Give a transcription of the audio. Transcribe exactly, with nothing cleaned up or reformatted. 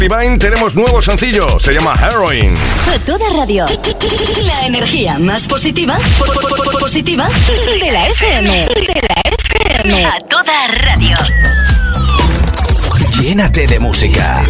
Divine tenemos nuevo sencillo, se llama Heroin. A toda radio, la energía más positiva, positiva de la F M, de la F M. A toda radio. Llénate de música.